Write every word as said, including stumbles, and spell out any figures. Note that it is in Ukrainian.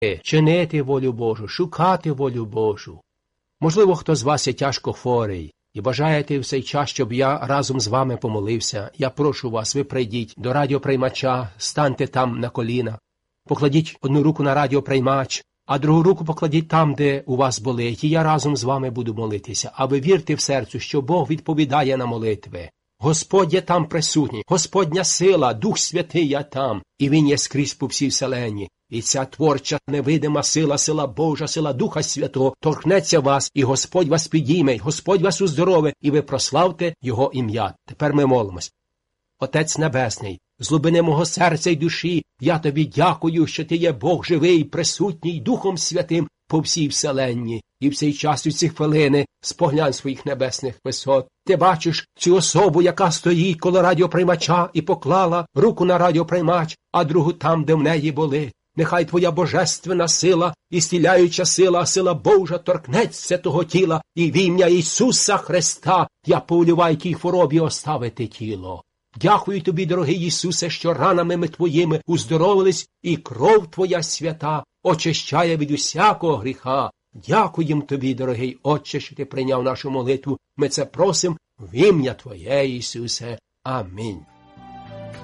чинити волю Божу, шукати волю Божу. Можливо, хто з вас є тяжко хворий і бажаєте в цей час, щоб я разом з вами помолився. Я прошу вас, ви прийдіть до радіоприймача, станьте там на коліна, покладіть одну руку на радіоприймач, а другу руку покладіть там, де у вас болить, і я разом з вами буду молитися. А ви вірте в серцю, що Бог відповідає на молитви. Господь є там присутній, Господня сила, Дух Святий є там, і Він є скрізь по всій вселенні. І ця творча, невидима сила, сила Божа, сила Духа Святого торкнеться вас, і Господь вас підійме, Господь вас уздоровить, і ви прославте Його ім'я. Тепер ми молимось. Отець Небесний, з глибини мого серця й душі, я Тобі дякую, що Ти є Бог живий, присутній Духом Святим по всій вселенні. І в цей час, у ці хвилини, споглянь своїх небесних висот. Ти бачиш цю особу, яка стоїть коло радіоприймача і поклала руку на радіоприймач, а другу там, де в неї болить. Нехай Твоя божественна сила і зціляюча сила, сила Божа торкнеться того тіла, і в ім'я Ісуса Христа я повеліваю тій хворобі оставити тіло. Дякую Тобі, дорогий Ісусе, що ранами ми Твоїми уздоровились, і кров Твоя свята очищає від усякого гріха. Дякуємо Тобі, дорогий Отче, що Ти прийняв нашу молитву. Ми це просимо в ім'я Твоє, Ісусе. Амінь.